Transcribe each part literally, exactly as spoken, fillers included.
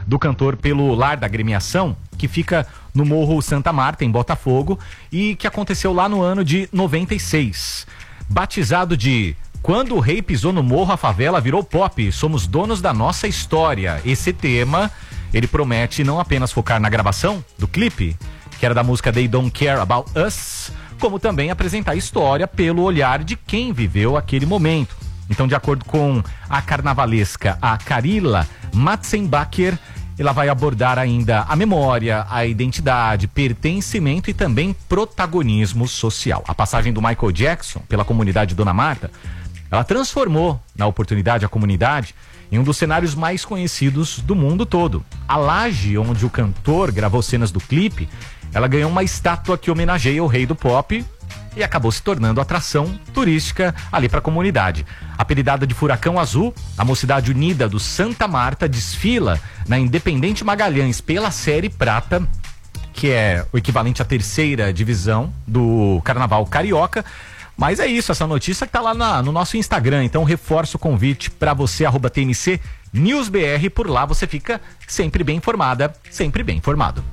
do cantor pelo lar da agremiação, que fica no Morro Santa Marta, em Botafogo, e que aconteceu lá no ano de noventa e seis. Batizado de Quando o Rei Pisou no Morro, a Favela Virou Pop, Somos Donos da Nossa História. Esse tema, ele promete não apenas focar na gravação do clipe, que era da música They Don't Care About Us, como também apresentar a história pelo olhar de quem viveu aquele momento. Então, de acordo com a carnavalesca, a Carila Matzenbacher, ela vai abordar ainda a memória, a identidade, pertencimento e também protagonismo social. A passagem do Michael Jackson pela comunidade Dona Marta, ela transformou, na oportunidade, a comunidade em um dos cenários mais conhecidos do mundo todo. A laje onde o cantor gravou cenas do clipe, ela ganhou uma estátua que homenageia o rei do pop e acabou se tornando atração turística ali para a comunidade. Apelidada de Furacão Azul, a Mocidade Unida do Santa Marta desfila na Independente Magalhães pela Série Prata, que é o equivalente à terceira divisão do Carnaval Carioca. Mas é isso, essa notícia que tá lá na, no nosso Instagram, então reforço o convite para você, arroba T N C News B R, por lá você fica sempre bem informada, sempre bem informado.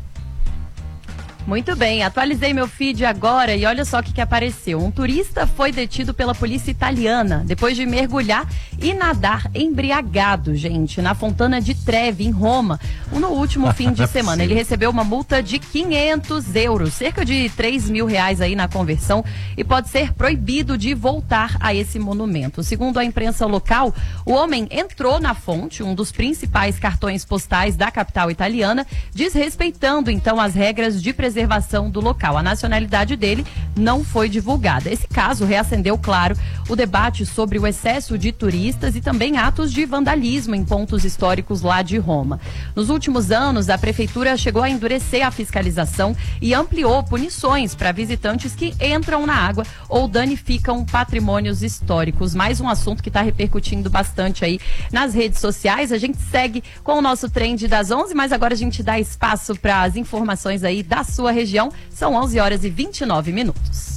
Muito bem, atualizei meu feed agora e olha só o que, que apareceu. Um turista foi detido pela polícia italiana depois de mergulhar e nadar embriagado, gente, na Fontana di Trevi, em Roma, no último fim de semana. Ele recebeu uma multa de quinhentos euros, cerca de três mil reais aí na conversão, e pode ser proibido de voltar a esse monumento. Segundo a imprensa local, o homem entrou na fonte, um dos principais cartões postais da capital italiana, desrespeitando então as regras de preservação do local. A nacionalidade dele não foi divulgada. Esse caso reacendeu, claro, o debate sobre o excesso de turistas e também atos de vandalismo em pontos históricos lá de Roma. Nos últimos anos, a prefeitura chegou a endurecer a fiscalização e ampliou punições para visitantes que entram na água ou danificam patrimônios históricos. Mais um assunto que está repercutindo bastante aí nas redes sociais. A gente segue com o nosso trend das onze, mas agora a gente dá espaço para as informações aí da sua região. São onze horas e vinte e nove minutos.